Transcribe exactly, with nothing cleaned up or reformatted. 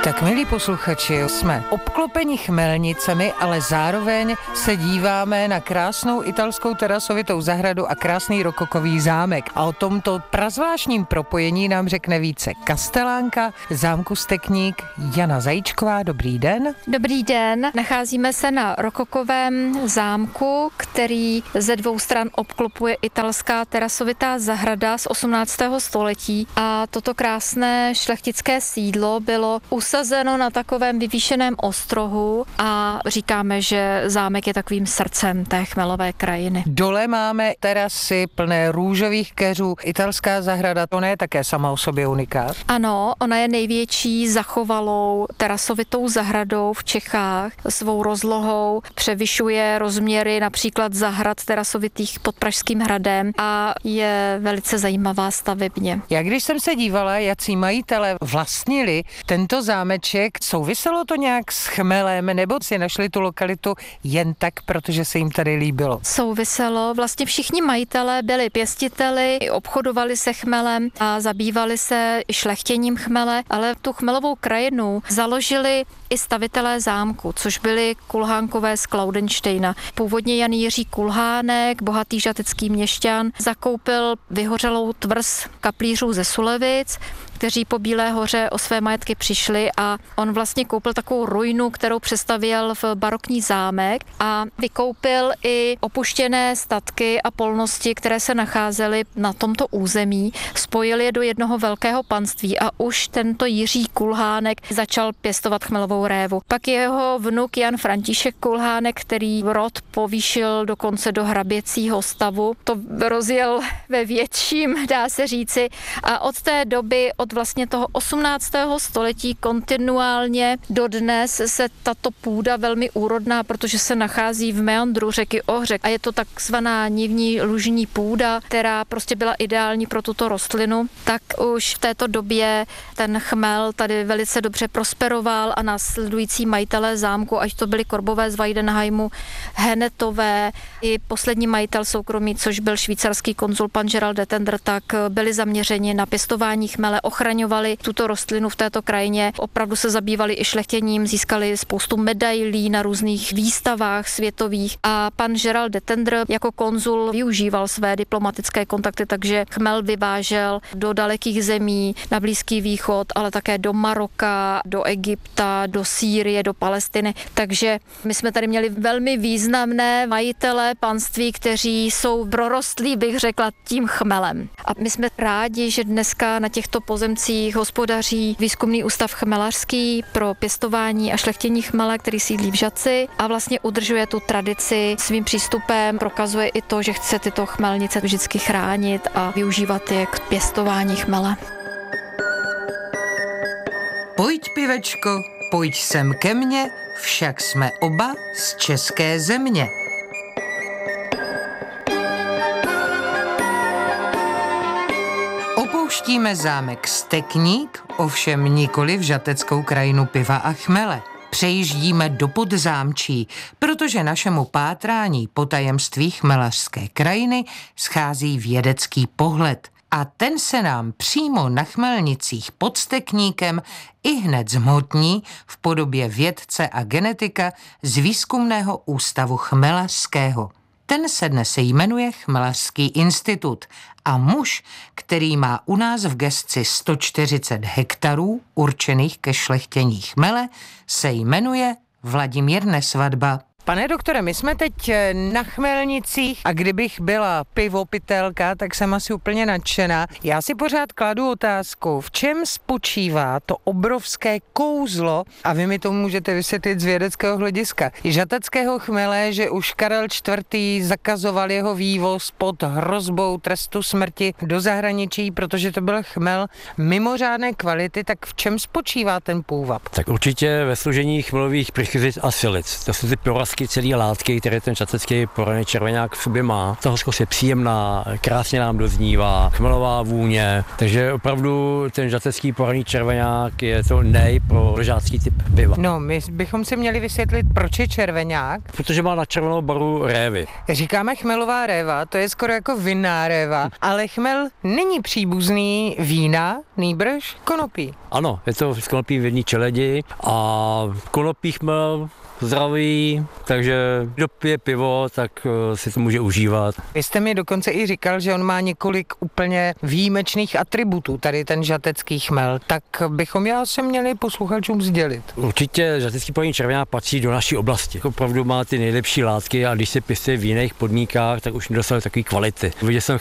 Tak milí posluchači, jsme obklopeni chmelnicemi, ale zároveň se díváme na krásnou italskou terasovitou zahradu a krásný rokokový zámek. A o tomto prazvláštním propojení nám řekne více kastelánka zámku Stekník Jana Zajíčková. Dobrý den. Dobrý den. Nacházíme se na rokokovém zámku, který ze dvou stran obklopuje italská terasovitá zahrada z osmnáctého století. A toto krásné šlechtické sídlo bylo usazeno na takovém vyvýšeném ostrohu a říkáme, že zámek je takovým srdcem té chmelové krajiny. Dole máme terasy plné růžových keřů. Italská zahrada, to je také sama o sobě unikát? Ano, ona je největší zachovalou terasovitou zahradou v Čechách. Svou rozlohou převyšuje rozměry například zahrad terasovitých pod Pražským hradem a je velice zajímavá stavebně. Já když jsem se dívala, jací majitele vlastnili tento zámeček, souviselo to nějak s chmelem, nebo si našli tu lokalitu jen tak, protože se jim tady líbilo? Souviselo. Vlastně všichni majitelé byli pěstiteli, obchodovali se chmelem a zabývali se i šlechtěním chmele, ale tu chmelovou krajinu založili i stavitelé zámku, což byli Kulhánkové z Klaudenštejna. Původně Jan Jiří Kulhánek, bohatý žatecký měšťan, zakoupil vyhořelou tvrz kaplířů ze Sulevic, kteří po Bílé hoře o své majetky přišli a on vlastně koupil takovou ruinu, kterou přestavěl v barokní zámek a vykoupil i opuštěné statky a polnosti, které se nacházely na tomto území, spojil je do jednoho velkého panství a už tento Jiří Kulhánek začal pěstovat chmelovou révu. Pak jeho vnuk Jan František Kulhánek, který rod povýšil dokonce do hraběcího stavu, to rozjel ve větším, dá se říci, a od té doby, od vlastně toho osmnáctého století kontinuálně dodnes se tato půda velmi úrodná, protože se nachází v meandru řeky Ohřek a je to takzvaná nivní lužní půda, která prostě byla ideální pro tuto rostlinu, tak už v této době ten chmel tady velice dobře prosperoval a následující majitelé zámku, ať to byli Korbové z Weidenheimu, Henetové i poslední majitel soukromý, což byl švýcarský konzul pan Gerald de Tender, tak byli zaměřeni na pěstování chmele, ochraňovali tuto rostlinu v této krajině, opravdu se zabývali i šlechtěním, získali spoustu medailí na různých výstavách světových a pan Gerald de Tender jako konzul využíval své diplomatické kontakty, takže chmel vyvážel do dalekých zemí, na Blízký východ, ale také do Maroka, do Egypta, do Sýrie, do Palestiny. Takže my jsme tady měli velmi významné majitele panství, kteří jsou prorostlí, bych řekla, tím chmelem. A my jsme rádi, že dneska na těchto pozemcích hospodaří Výzkumný ústav chmelařský pro pěstování a šlechtění chmele, který sídlí v Žatci a vlastně udržuje tu tradici svým přístupem, prokazuje i to, že chce tyto chmelnice vždycky chránit a využívat je k pěstování chmele. Pojď, pivečko, pojď sem ke mně, však jsme oba z české země. Opouštíme zámek Stekník, ovšem nikoli v žateckou krajinu piva a chmele. Přejíždíme do Podzámčí, protože našemu pátrání po tajemství chmelařské krajiny schází vědecký pohled. A ten se nám přímo na chmelnicích pod Stekníkem ihned zhmotní v podobě vědce a genetika z Výzkumného ústavu chmelařského. Ten se dnes jmenuje Chmelařský institut a muž, který má u nás v gesci sto čtyřicet hektarů určených ke šlechtění chmele, se jmenuje Vladimír Nesvadba. Pane doktore, my jsme teď na chmelnicích a kdybych byla pivopitelka, tak jsem asi úplně nadšená. Já si pořád kladu otázku, v čem spočívá to obrovské kouzlo, a vy mi to můžete vysvětlit z vědeckého hlediska, žateckého chmele, že už Karel čtvrtý zakazoval jeho vývoz pod hrozbou trestu smrti do zahraničí, protože to byl chmel mimořádné kvality, tak v čem spočívá ten půvab? Tak určitě ve složení chmelových prychřic a silic. To jsou ty porastliny chemicky celý látky, které ten žatecký poraný červeňák v sobě má. Ta hořkost je příjemná, krásně nám doznívá, chmelová vůně, takže opravdu ten žatecký poraný červeňák je to nej pro žácký typ piva. No, my bychom si měli vysvětlit, proč je červeňák. Protože má na červenou barvu révy. Říkáme chmelová réva, to je skoro jako vinná réva, ale chmel není příbuzný vína, nýbrž konopí. Ano, je to z konopí v jedné čeledi a konopí chmel zdravý, takže kdo pije pivo, tak si to může užívat. Vy jste mi dokonce i říkal, že on má několik úplně výjimečných atributů, tady ten žatecký chmel, tak bychom já se měli posluchačům sdělit. Určitě žatecký poraný červeňák patří do naší oblasti. Opravdu má ty nejlepší látky a když se pěstuje v jiných podmínkách, tak už nedosáhne takové kvality. Viděl jsem